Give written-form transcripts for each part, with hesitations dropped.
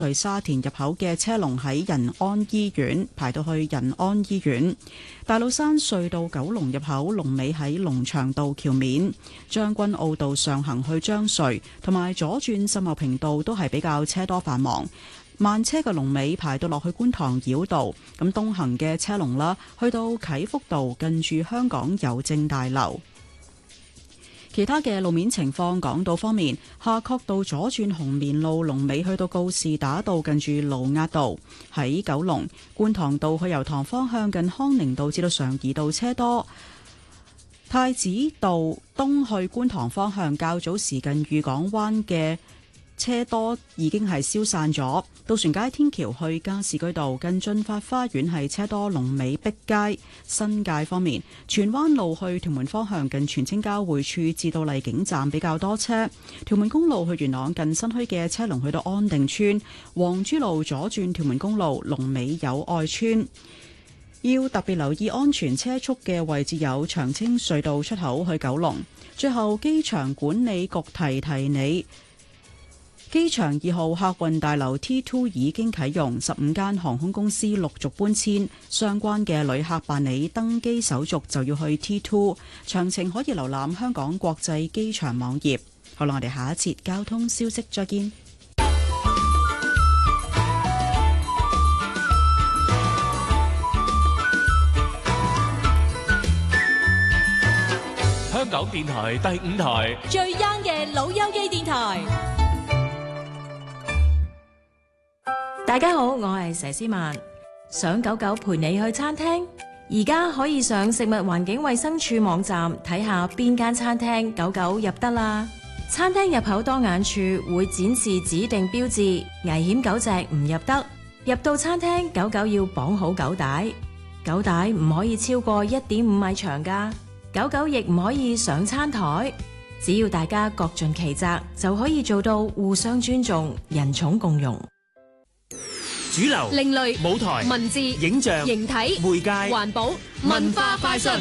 去沙田入口嘅車龍喺仁安醫院排到去仁安醫院。大老山隧道九龍入口龍尾喺龍翔道橋面。將軍澳道上行去將隧同埋左轉秀茂坪道都係比較車多繁忙。慢車嘅龍尾排到落去觀塘繞道。咁東行嘅車龍啦，去到啟福道近住香港郵政大樓。其他嘅路面情況，港島方面，夏慤道左轉紅棉路龍尾去到告士打道近住盧押道。喺九龍觀塘道去油塘方向近康寧道至到常怡道車多。太子道東去觀塘方向較早時近裕港灣嘅車多已經係消散咗。渡船街天橋去加士居道近駿發花園係車多，龍尾碧街。新界方面，荃灣路去屯門方向近荃青交匯處至到荔景站比較多車。屯門公路去元朗近新墟嘅車龍去到安定村。黃珠路左轉屯門公路龍尾友愛村。要特別留意安全車速嘅位置有長青隧道出口去九龍。最後，機場管理局提你，機場2號客運大樓 T2 已經啟用，15間航空公司陸續搬遷，相關嘅旅客辦理登機手續就要去 T2， 詳情可以瀏覽香港國際機場網頁。好啦，我哋下一節交通消息再見。 香港電台第5台最 young 嘅老友記電台。大家好，我係佘詩曼。想狗狗陪你去餐廳，而家可以上食物環境衛生署網站睇下邊間餐廳狗狗入得啦。餐廳入口當眼處會展示指定標誌，危險狗隻唔入得。入到餐廳，狗狗要綁好狗帶，狗帶唔可以超過1.5米長㗎。狗狗亦唔可以上餐台。只要大家各盡其責，就可以做到互相尊重、人寵共融。 主流、 另類、 舞台、 文字、 影像、 形體、 媒介、 環保、文化快訊。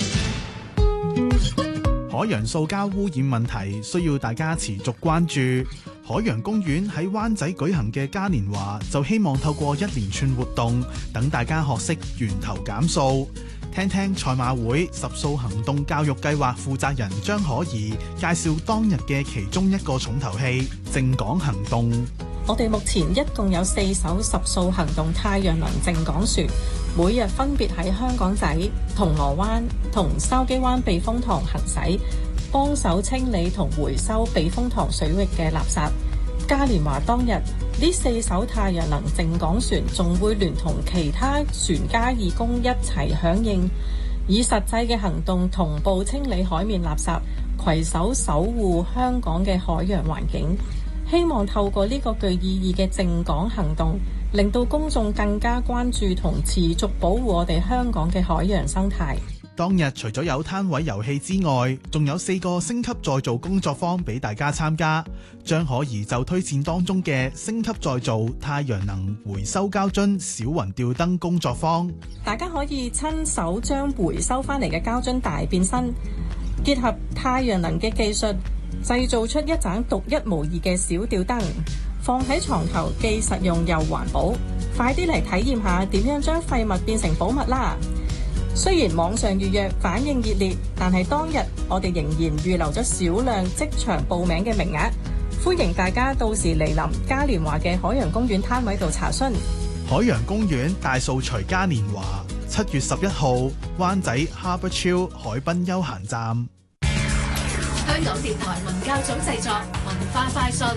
海洋塑膠污染問題需要大家持續關注。海洋公園喺灣仔舉行嘅嘉年華就希望透過一連串活動，等大家學識源頭減塑。聽聽賽馬會十塑行動教育計劃負責人張可怡介紹當日嘅其中一個重頭戲——淨港行動。 我哋目前一共有4艘十塑行動太陽能淨港船，每日分別喺香港仔、銅鑼灣同筲箕灣避風塘行駛，幫手清理同回收避風塘水域嘅垃圾。嘉年華當日，呢4艘太陽能淨港船仲會聯同其他船家義工一齊響應，以實際嘅行動同步清理海面垃圾，攜手守護香港嘅海洋環境。希望透過呢個具意義嘅淨港行動，令到公眾更加關注同持續保護我哋香港嘅海洋生態。 當日除咗有攤位遊戲之外，仲有4個升級再造工作坊俾大家參加。張可怡就推薦當中嘅升級再造太陽能回收膠樽小雲吊燈工作坊。 大家可以親手將回收翻嚟嘅膠樽大變身，結合太陽能嘅技術，製造出一盞獨一無二嘅小吊燈，放喺床頭既實用又環保。快啲嚟體驗下點樣將廢物變成寶物啦！雖然網上預約反應熱烈，但係當日我哋仍然預留咗少量即場報名嘅名額，歡迎大家到時嚟臨嘉年華嘅海洋公園攤位度查詢。 海洋公園大掃除嘉年華7月11號，灣仔 Harbour Chill 海濱休閒站。 香港電台文教組製作，文化快訊。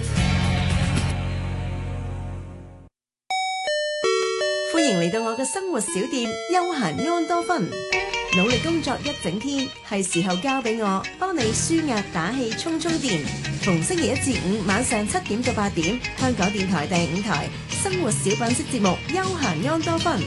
歡迎嚟到我嘅生活小店休閒安多芬。努力工作一整天，係時候交俾我幫你舒壓打氣充電。逢星期1至5晚上7點到8點，香港電台第5台生活小品式節目休閒安多芬。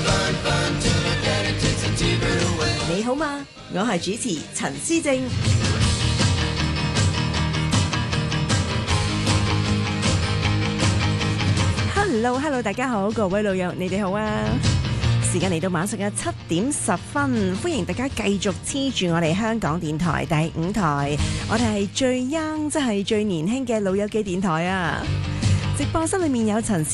你好嗎？我係主持陳思正。Hello， 大家好，各位老友，你哋好啊！時間嚟到晚上嘅7點10分，歡迎大家繼續黐住我哋香港電台第5台，我哋係最 young， 即係最年輕嘅老友記電台啊！ 直播室裏面有陳